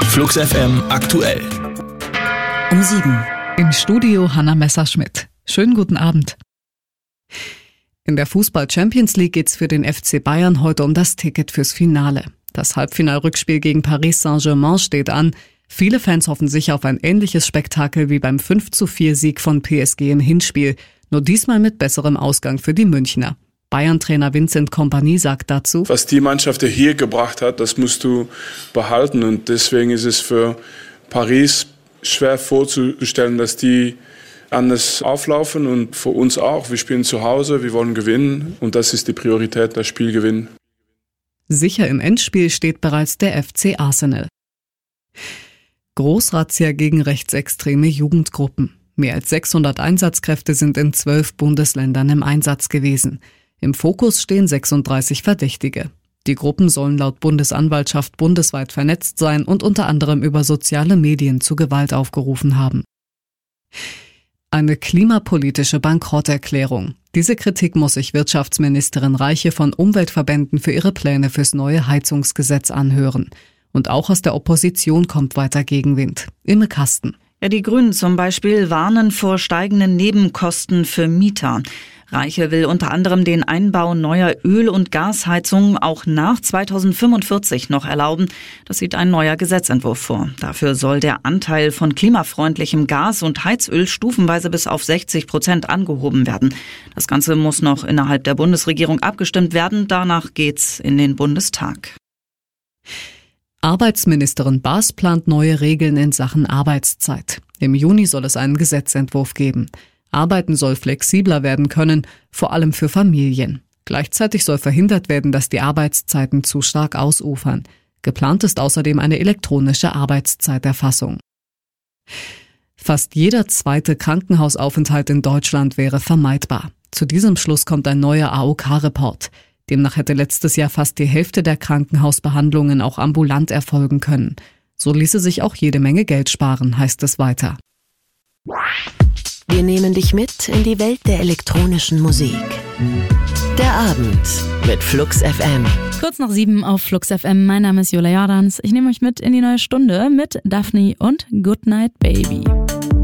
Flux FM aktuell. Um 7. Im Studio Hanna Messerschmidt. Schönen guten Abend. In der Fußball-Champions League geht's für den FC Bayern heute um das Ticket fürs Finale. Das Halbfinalrückspiel gegen Paris Saint-Germain steht an. Viele Fans hoffen sich auf ein ähnliches Spektakel wie beim 5:4-Sieg von PSG im Hinspiel, nur diesmal mit besserem Ausgang für die Münchner. Bayern-Trainer Vincent Kompany sagt dazu: Was die Mannschaft hier gebracht hat, das musst du behalten. Und deswegen ist es für Paris schwer vorzustellen, dass die anders auflaufen. Und für uns auch. Wir spielen zu Hause, wir wollen gewinnen. Und das ist die Priorität, das Spiel gewinnen. Sicher im Endspiel steht bereits der FC Arsenal. Großrazzia gegen rechtsextreme Jugendgruppen. Mehr als 600 Einsatzkräfte sind in 12 Bundesländern im Einsatz gewesen. Im Fokus stehen 36 Verdächtige. Die Gruppen sollen laut Bundesanwaltschaft bundesweit vernetzt sein und unter anderem über soziale Medien zu Gewalt aufgerufen haben. Eine klimapolitische Bankrotterklärung. Diese Kritik muss sich Wirtschaftsministerin Reiche von Umweltverbänden für ihre Pläne fürs neue Heizungsgesetz anhören. Und auch aus der Opposition kommt weiter Gegenwind. Imme Kasten. Ja, die Grünen zum Beispiel warnen vor steigenden Nebenkosten für Mieter. Reiche will unter anderem den Einbau neuer Öl- und Gasheizungen auch nach 2045 noch erlauben. Das sieht ein neuer Gesetzentwurf vor. Dafür soll der Anteil von klimafreundlichem Gas und Heizöl stufenweise bis auf 60% angehoben werden. Das Ganze muss noch innerhalb der Bundesregierung abgestimmt werden. Danach geht's in den Bundestag. Arbeitsministerin Baas plant neue Regeln in Sachen Arbeitszeit. Im Juni soll es einen Gesetzentwurf geben. Arbeiten soll flexibler werden können, vor allem für Familien. Gleichzeitig soll verhindert werden, dass die Arbeitszeiten zu stark ausufern. Geplant ist außerdem eine elektronische Arbeitszeiterfassung. Fast jeder zweite Krankenhausaufenthalt in Deutschland wäre vermeidbar. Zu diesem Schluss kommt ein neuer AOK-Report. Demnach hätte letztes Jahr fast die Hälfte der Krankenhausbehandlungen auch ambulant erfolgen können. So ließe sich auch jede Menge Geld sparen, heißt es weiter. Wir nehmen dich mit in die Welt der elektronischen Musik. Der Abend mit Flux FM. Kurz nach 7 auf Flux FM. Mein Name ist Jula Jordans. Ich nehme euch mit in die neue Stunde mit Daphne und Goodnight Baby.